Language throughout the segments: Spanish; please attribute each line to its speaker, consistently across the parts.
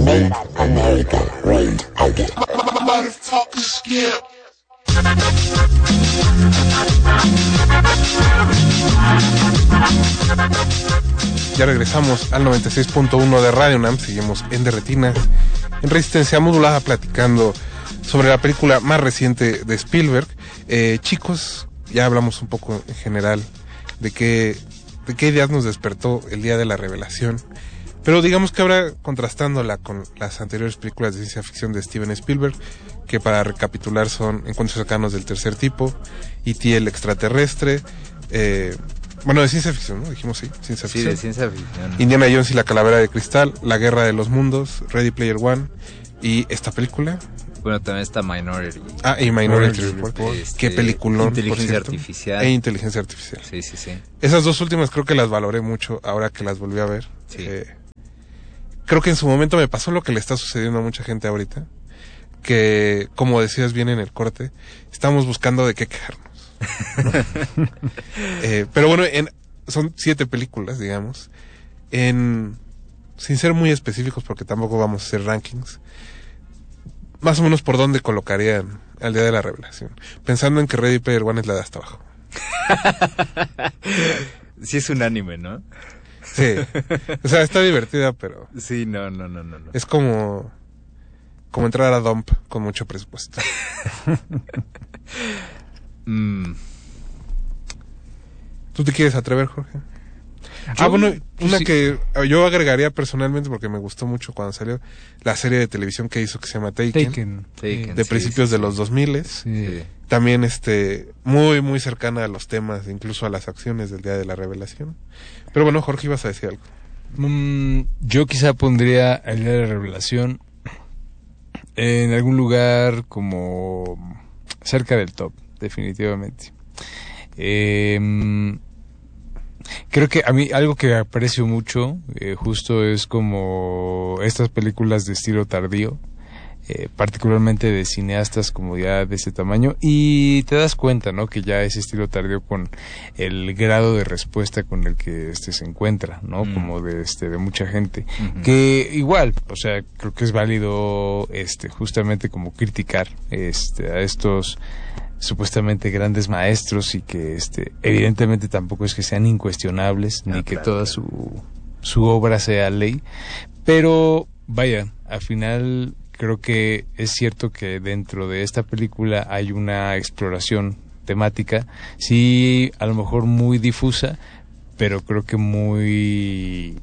Speaker 1: Make America Great Again.
Speaker 2: Ya regresamos al 96.1 de Radio UNAM. Seguimos en De Retinas, en resistencia modulada, platicando sobre la película más reciente de Spielberg. Chicos, ya hablamos un poco en general de qué ideas nos despertó el día de la revelación, pero digamos que ahora contrastándola con las anteriores películas de ciencia ficción de Steven Spielberg, que para recapitular son Encuentros cercanos del tercer tipo, E.T. el extraterrestre, bueno, de ciencia ficción, ¿no? Dijimos ciencia ficción.
Speaker 3: Sí, de ciencia ficción.
Speaker 2: Indiana Jones y la calavera de cristal, La guerra de los mundos, Ready Player One, y esta película.
Speaker 3: Bueno, también está Minority.
Speaker 2: Y Minority Report. Qué peliculón,
Speaker 3: Inteligencia artificial.
Speaker 2: Inteligencia artificial.
Speaker 3: Sí, sí, sí.
Speaker 2: Esas dos últimas creo que las valoré mucho ahora que las volví a ver.
Speaker 3: Sí.
Speaker 2: Creo que en su momento me pasó lo que le está sucediendo a mucha gente ahorita, que, como decías bien en el corte, estamos buscando de qué quejarnos, ¿no? Pero bueno, son 7 películas, digamos, sin ser muy específicos porque tampoco vamos a hacer rankings, más o menos por dónde colocarían al día de la revelación, pensando en que Ready Player One es la de hasta abajo.
Speaker 3: Sí, es un anime, ¿no?
Speaker 2: Sí, o sea, está divertida, pero...
Speaker 3: Sí, no.
Speaker 2: Es como entrar a Dump con mucho presupuesto. ¿Tú te quieres atrever, Jorge? Bueno, una sí, que yo agregaría personalmente porque me gustó mucho cuando salió la serie de televisión que hizo, que se llama Taken, de principios de los 2000.
Speaker 4: Sí.
Speaker 2: También muy muy cercana a los temas, incluso a las acciones del día de la revelación. Pero bueno, Jorge, ibas a decir algo.
Speaker 4: Yo quizá pondría el día de la revelación en algún lugar como cerca del top, definitivamente. Creo que a mí algo que aprecio mucho justo es como estas películas de estilo tardío, particularmente de cineastas como ya de ese tamaño, y te das cuenta, ¿no?, que ya ese estilo tardío con el grado de respuesta con el que se encuentra, ¿no? Como de mucha gente, que igual, o sea, creo que es válido justamente como criticar a estos supuestamente grandes maestros, y que evidentemente tampoco es que sean incuestionables, ni que toda su obra sea ley, pero vaya, al final creo que es cierto que dentro de esta película hay una exploración temática, sí, a lo mejor muy difusa, pero creo que muy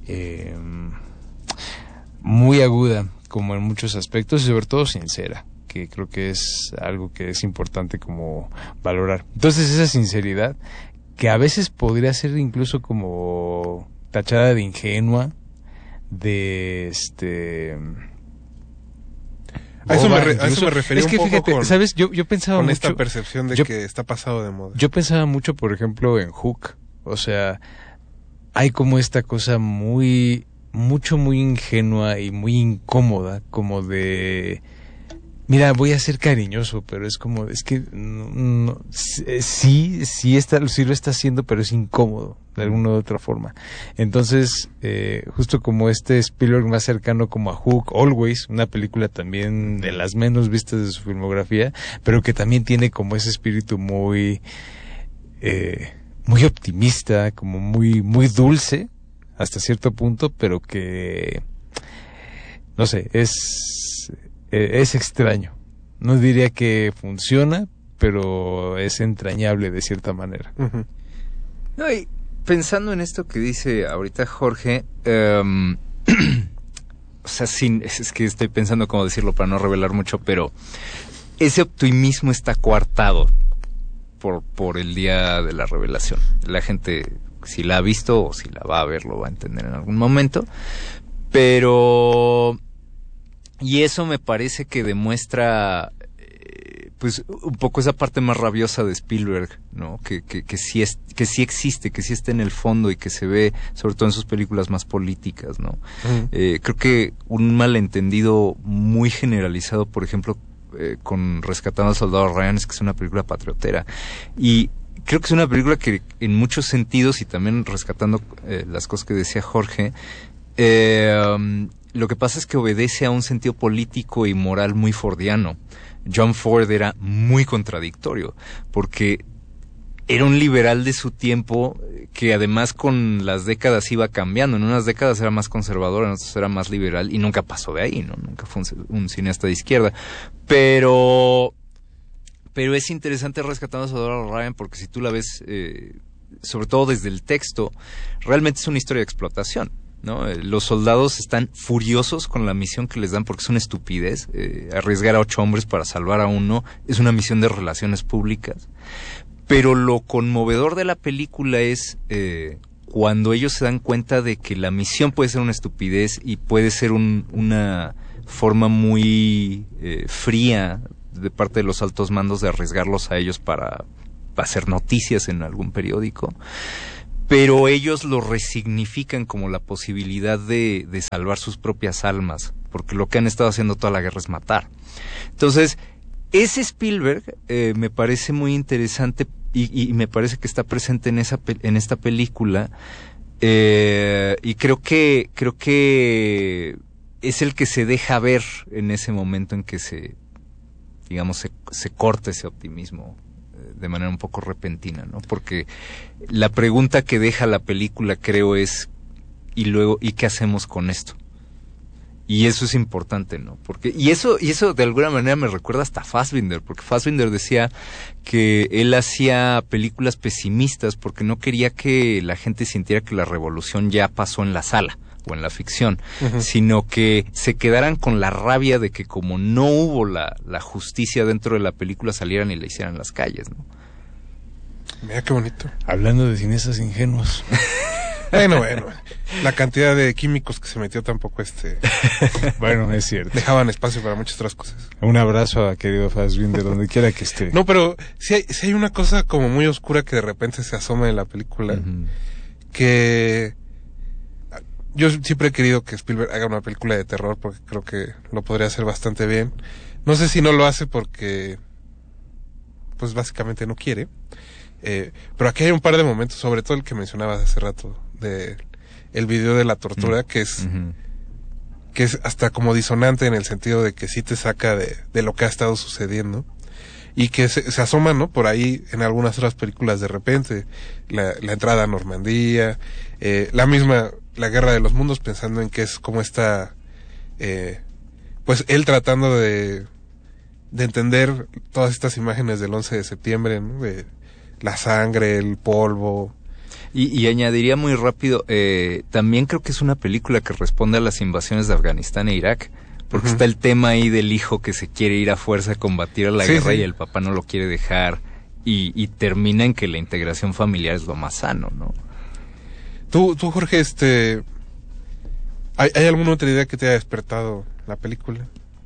Speaker 4: aguda, como en muchos aspectos, y sobre todo sincera, que creo que es algo que es importante como valorar. Entonces, esa sinceridad, que a veces podría ser incluso como tachada de ingenua, de
Speaker 2: a eso me refería,
Speaker 4: es que,
Speaker 2: un poco
Speaker 4: fíjate, ¿sabes? Yo pensaba
Speaker 2: con
Speaker 4: mucho,
Speaker 2: esta percepción de que está pasado de moda.
Speaker 4: Yo pensaba mucho, por ejemplo, en Hook. O sea, hay como esta cosa muy ingenua y muy incómoda, como de... Mira, voy a ser cariñoso, pero es como, es que no, sí lo está haciendo, pero es incómodo de alguna u otra forma. Entonces, justo como Spielberg más cercano como a Hook, Always, una película también de las menos vistas de su filmografía, pero que también tiene como ese espíritu muy optimista, como muy dulce hasta cierto punto, pero que, no sé, es extraño. No diría que funciona, pero es entrañable de cierta manera.
Speaker 2: Uh-huh.
Speaker 3: No, y pensando en esto que dice ahorita Jorge, o sea, es que estoy pensando cómo decirlo para no revelar mucho, pero ese optimismo está coartado por el día de la revelación. La gente, si la ha visto o si la va a ver, lo va a entender en algún momento, pero... Y eso me parece que demuestra, pues, un poco esa parte más rabiosa de Spielberg, ¿no? Que sí existe, que sí está en el fondo y que se ve, sobre todo en sus películas más políticas, ¿no? Uh-huh. Creo que un malentendido muy generalizado, por ejemplo, con Rescatando al Soldado Ryan, es que es una película patriotera. Y creo que es una película que en muchos sentidos, y también rescatando las cosas que decía Jorge, Lo que pasa es que obedece a un sentido político y moral muy fordiano. John Ford era muy contradictorio, porque era un liberal de su tiempo que además con las décadas iba cambiando. En unas décadas era más conservador, en otras era más liberal y nunca pasó de ahí, ¿no? Nunca fue un cineasta de izquierda. Pero es interesante rescatar a Soldado Ryan porque si tú la ves, sobre todo desde el texto, realmente es una historia de explotación, ¿no? Los soldados están furiosos con la misión que les dan porque es una estupidez. Arriesgar a 8 hombres para salvar a uno es una misión de relaciones públicas. Pero lo conmovedor de la película es cuando ellos se dan cuenta de que la misión puede ser una estupidez y puede ser una forma muy fría de parte de los altos mandos de arriesgarlos a ellos para hacer noticias en algún periódico. Pero ellos lo resignifican como la posibilidad de salvar sus propias almas, porque lo que han estado haciendo toda la guerra es matar. Entonces, ese Spielberg me parece muy interesante y me parece que está presente en esta película, y creo que es el que se deja ver en ese momento en que se corta ese optimismo de manera un poco repentina, ¿no? Porque la pregunta que deja la película, creo, es ¿y qué hacemos con esto? Y eso es importante, ¿no? Porque y eso de alguna manera me recuerda hasta a Fassbinder, porque Fassbinder decía que él hacía películas pesimistas porque no quería que la gente sintiera que la revolución ya pasó en la sala o en la ficción, sino que se quedaran con la rabia de que como no hubo la justicia dentro de la película, salieran y la hicieran en las calles, ¿no?
Speaker 2: Mira qué bonito.
Speaker 4: Hablando de cineastas ingenuos.
Speaker 2: Bueno, la cantidad de químicos que se metió tampoco
Speaker 4: bueno, es cierto.
Speaker 2: Dejaban espacio para muchas otras cosas.
Speaker 4: Un abrazo a querido Fassbinder, donde quiera que esté.
Speaker 2: No, pero sí hay una cosa como muy oscura que de repente se asoma en la película, que yo siempre he querido que Spielberg haga una película de terror porque creo que lo podría hacer bastante bien. No sé si no lo hace porque pues básicamente no quiere. Pero aquí hay un par de momentos, sobre todo el que mencionabas hace rato, de el video de la tortura, que es hasta como disonante en el sentido de que sí te saca de lo que ha estado sucediendo y que se asoma, ¿no? Por ahí en algunas otras películas de repente, la entrada a Normandía, la Guerra de los Mundos, pensando en que es como esta, pues él tratando de entender todas estas imágenes del 11 de septiembre, ¿no? De la sangre, el polvo.
Speaker 3: Y añadiría muy rápido, también creo que es una película que responde a las invasiones de Afganistán e Irak, porque está el tema ahí del hijo que se quiere ir a fuerza a combatir a la guerra y el papá no lo quiere dejar, y termina en que la integración familiar es lo más sano, ¿no?
Speaker 2: Tú Jorge, ¿hay alguna otra idea que te haya despertado la película?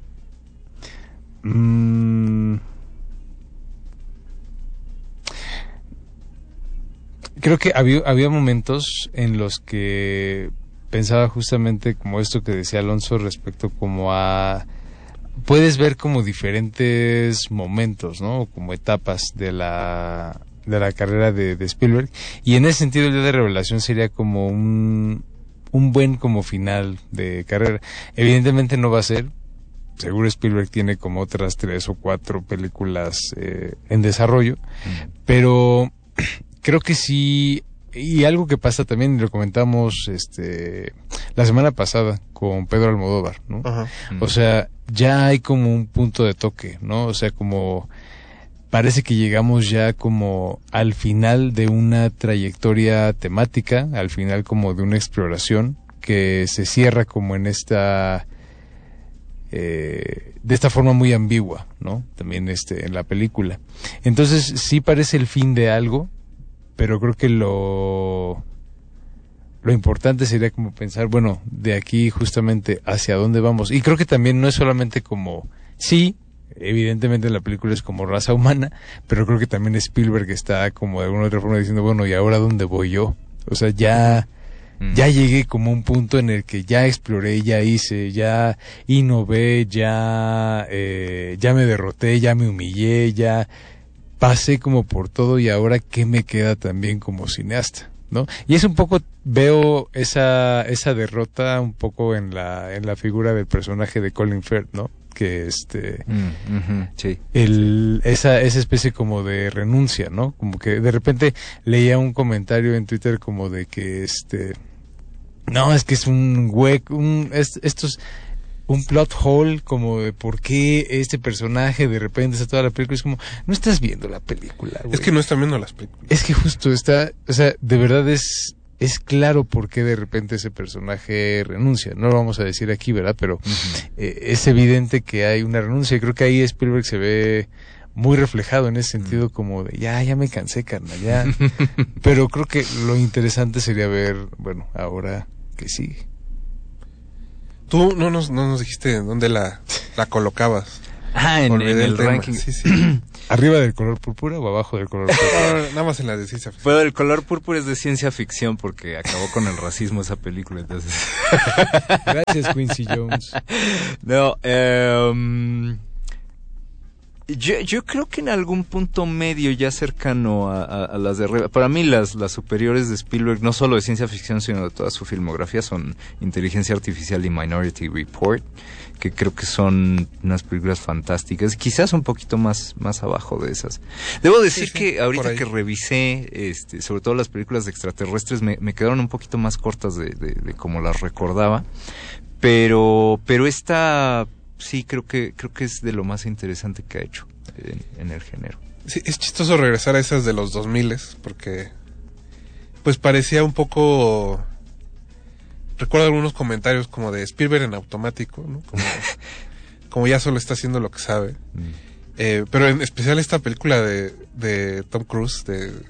Speaker 4: Creo que había momentos en los que pensaba justamente como esto que decía Alonso respecto como a... Puedes ver como diferentes momentos, ¿no? Como etapas de la carrera de Spielberg. Y en ese sentido el Día de Revelación sería como un buen como final de carrera. Evidentemente no va a ser. Seguro Spielberg tiene como otras 3 o 4 películas en desarrollo. Pero... creo que sí, y algo que pasa también, lo comentamos la semana pasada con Pedro Almodóvar, ¿no? O sea, ya hay como un punto de toque, ¿no? O sea, como parece que llegamos ya como al final de una trayectoria temática, al final como de una exploración que se cierra como en esta... de esta forma muy ambigua, ¿no? También en la película. Entonces, sí parece el fin de algo, pero creo que lo importante sería como pensar, bueno, de aquí justamente hacia dónde vamos. Y creo que también no es solamente como, sí, evidentemente la película es como raza humana, pero creo que también Spielberg está como de alguna otra forma diciendo, bueno, ¿y ahora dónde voy yo? O sea, ya llegué como a un punto en el que ya exploré, ya hice, ya innové, ya me derroté, ya me humillé, ya pasé como por todo, y ahora ¿qué me queda también como cineasta? ¿no? Y es un poco, veo esa derrota un poco en la figura del personaje de Colin Firth, ¿no? Que
Speaker 3: sí.
Speaker 4: Esa especie como de renuncia, ¿no? Como que de repente leía un comentario en Twitter como de que no, es que es un hueco, esto es un plot hole, como de por qué este personaje de repente está toda la película. Es como, no estás viendo la película, güey.
Speaker 2: Es que no están viendo las películas.
Speaker 4: Es que justo está, o sea, de verdad es claro por qué de repente ese personaje renuncia. No lo vamos a decir aquí, ¿verdad? Pero es evidente que hay una renuncia. Y creo que ahí Spielberg se ve muy reflejado en ese sentido, como de ya me cansé, carnal, ya. Pero creo que lo interesante sería ver, bueno, ahora que sigue.
Speaker 2: Tú no nos dijiste dónde la colocabas.
Speaker 3: En el
Speaker 2: tema.
Speaker 3: ranking.
Speaker 2: Sí.
Speaker 4: ¿Arriba del color púrpura o abajo del color púrpura?
Speaker 2: Nada más en la de ciencia ficción.
Speaker 3: Pero el color púrpura es de ciencia ficción porque acabó con el racismo esa película, entonces.
Speaker 4: Gracias, Quincy Jones.
Speaker 3: No, yo creo que en algún punto medio ya cercano a las de arriba. Para mí las superiores de Spielberg, no solo de ciencia ficción, sino de toda su filmografía, son Inteligencia Artificial y Minority Report, que creo que son unas películas fantásticas, quizás un poquito más abajo de esas. Debo decir que ahorita que revisé, sobre todo las películas de extraterrestres, me quedaron un poquito más cortas de como las recordaba, pero esta sí creo que es de lo más interesante que ha hecho en el género.
Speaker 2: Sí, es chistoso regresar a esas de los 2000, porque pues parecía un poco... Recuerdo algunos comentarios como de Spielberg en automático, ¿no? Como ya solo está haciendo lo que sabe. Pero en especial esta película de Tom Cruise,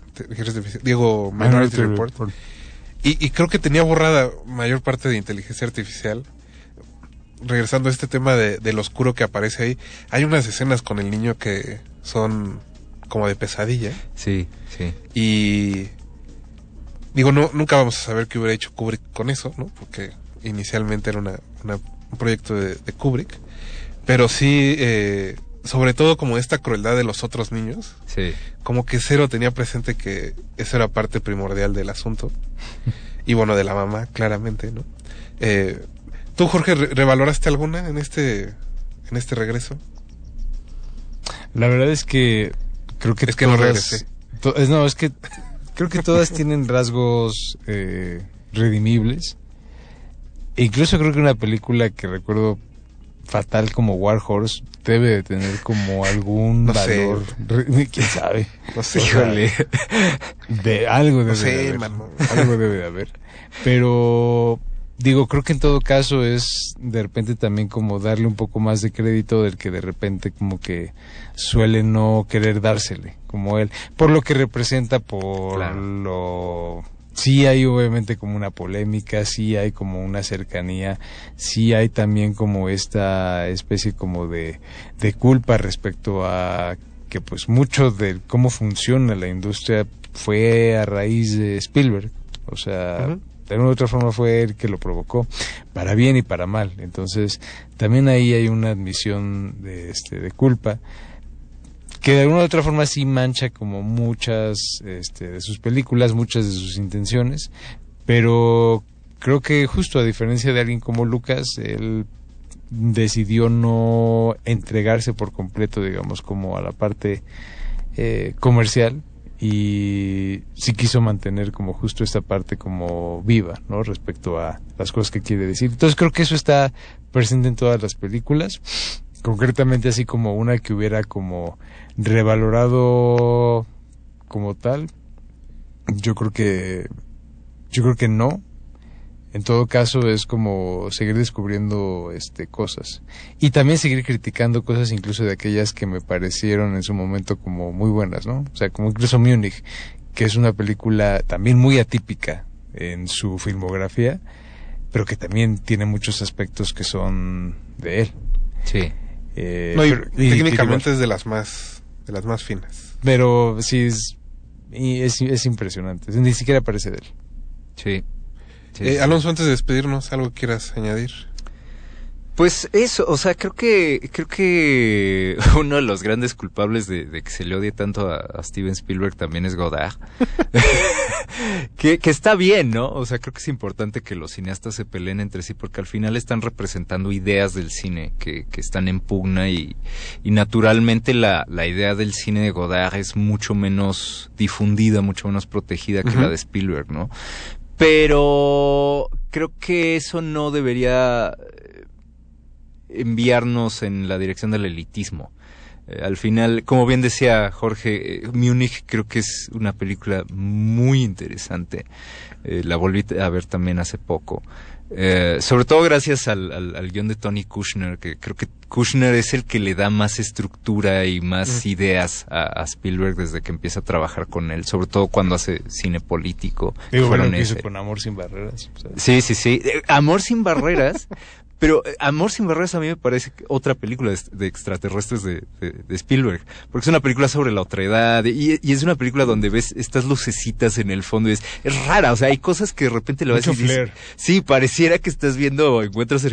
Speaker 2: Diego Minority Report. Y creo que tenía borrada mayor parte de inteligencia artificial. Regresando a este tema del oscuro que aparece ahí, hay unas escenas con el niño que son como de pesadilla.
Speaker 3: Sí.
Speaker 2: Y digo, nunca vamos a saber qué hubiera hecho Kubrick con eso, ¿no? Porque inicialmente era un proyecto de Kubrick. Pero sí, sobre todo como esta crueldad de los otros niños.
Speaker 3: Sí.
Speaker 2: Como que Cero tenía presente que eso era parte primordial del asunto. Y bueno, de la mamá, claramente, ¿no? ¿Tú, Jorge, revaloraste alguna en este regreso?
Speaker 4: La verdad es que creo que
Speaker 2: es que no regresé.
Speaker 4: Es que creo que todas tienen rasgos redimibles. E incluso creo que una película que recuerdo fatal como War Horse debe de tener como algún valor. ¿Quién sabe?
Speaker 2: No sé.
Speaker 3: Híjole.
Speaker 4: De algo debe de haber.
Speaker 2: Mano.
Speaker 4: Algo debe de haber. Pero digo, creo que en todo caso es de repente también como darle un poco más de crédito del que de repente como que suele no querer dársele, como él, por lo que representa,
Speaker 3: Claro.
Speaker 4: Sí hay obviamente como una polémica, sí hay como una cercanía, sí hay también como esta especie como de culpa respecto a que pues mucho de cómo funciona la industria fue a raíz de Spielberg, o sea...
Speaker 2: Uh-huh.
Speaker 4: De una u otra forma fue él que lo provocó, para bien y para mal. Entonces, también ahí hay una admisión de culpa, que de alguna u otra forma sí mancha como muchas de sus películas, muchas de sus intenciones, pero creo que justo a diferencia de alguien como Lucas, él decidió no entregarse por completo, digamos, como a la parte comercial, y sí quiso mantener como justo esta parte como viva, ¿no? Respecto a las cosas que quiere decir. Entonces creo que eso está presente en todas las películas, concretamente así como una que hubiera como revalorado como tal. Yo creo que no. En todo caso es como seguir descubriendo cosas y también seguir criticando cosas incluso de aquellas que me parecieron en su momento como muy buenas, ¿no? O sea, como incluso Múnich, que es una película también muy atípica en su filmografía, pero que también tiene muchos aspectos que son de él.
Speaker 3: Sí.
Speaker 2: Técnicamente es de las más finas.
Speaker 4: Pero sí es impresionante. Ni siquiera parece de él.
Speaker 3: Sí.
Speaker 2: Alonso, antes de despedirnos, ¿algo quieras añadir?
Speaker 3: Pues eso, o sea, creo que uno de los grandes culpables de que se le odie tanto a Steven Spielberg también es Godard. que está bien, ¿no? O sea, creo que es importante que los cineastas se peleen entre sí porque al final están representando ideas del cine que están en pugna y naturalmente la idea del cine de Godard es mucho menos difundida, mucho menos protegida que la de Spielberg, ¿no? Pero creo que eso no debería enviarnos en la dirección del elitismo. Al final, como bien decía Jorge, Múnich creo que es una película muy interesante. La volví a ver también hace poco. Sobre todo gracias al guión de Tony Kushner, que creo que Kushner es el que le da más estructura y más ideas a Spielberg desde que empieza a trabajar con él, sobre todo cuando hace cine político.
Speaker 4: Digo, bueno, que hizo con Amor sin barreras.
Speaker 3: O sea. Sí. Amor sin barreras. Pero Amor sin barreras a mí me parece otra película de extraterrestres de Spielberg, porque es una película sobre la otredad y es una película donde ves estas lucecitas en el fondo y es rara, o sea, hay cosas que de repente lo ves y dices, sí, pareciera que estás viendo Encuentros